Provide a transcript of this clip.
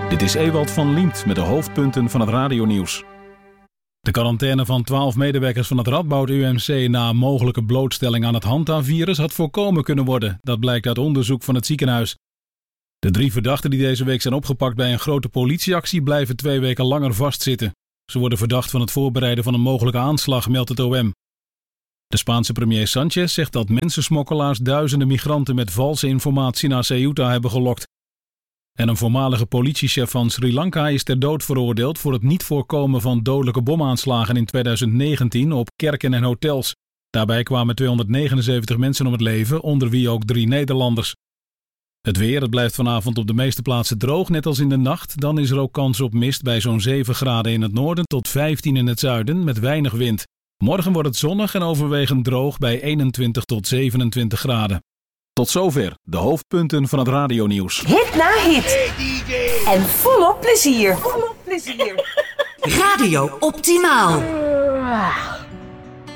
Dit is Ewald van Liemt met de hoofdpunten van het radionieuws. De quarantaine van 12 medewerkers van het Radboud UMC na een mogelijke blootstelling aan het Hanta-virus had voorkomen kunnen worden. Dat blijkt uit onderzoek van het ziekenhuis. De 3 verdachten die deze week zijn opgepakt bij een grote politieactie blijven 2 weken langer vastzitten. Ze worden verdacht van het voorbereiden van een mogelijke aanslag, meldt het OM. De Spaanse premier Sanchez zegt dat mensensmokkelaars duizenden migranten met valse informatie naar Ceuta hebben gelokt. En een voormalige politiechef van Sri Lanka is ter dood veroordeeld voor het niet voorkomen van dodelijke bomaanslagen in 2019 op kerken en hotels. Daarbij kwamen 279 mensen om het leven, onder wie ook 3 Nederlanders. Het weer, het blijft vanavond op de meeste plaatsen droog, net als in de nacht. Dan is er ook kans op mist bij zo'n 7 graden in het noorden tot 15 in het zuiden met weinig wind. Morgen wordt het zonnig en overwegend droog bij 21 tot 27 graden. Tot zover de hoofdpunten van het radionieuws. Hit na hit. En volop plezier. Radio Optimaal.